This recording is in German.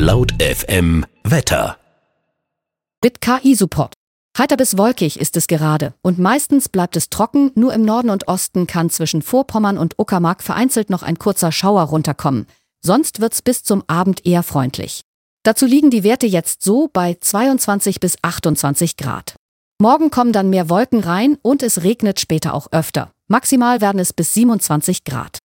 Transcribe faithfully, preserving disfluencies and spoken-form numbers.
Laut F M Wetter. Mit K I-Support. Heiter bis wolkig ist es gerade und meistens bleibt es trocken, nur im Norden und Osten kann zwischen Vorpommern und Uckermark vereinzelt noch ein kurzer Schauer runterkommen. Sonst wird's bis zum Abend eher freundlich. Dazu liegen die Werte jetzt so bei zweiundzwanzig bis achtundzwanzig Grad. Morgen kommen dann mehr Wolken rein und es regnet später auch öfter. Maximal werden es bis siebenundzwanzig Grad.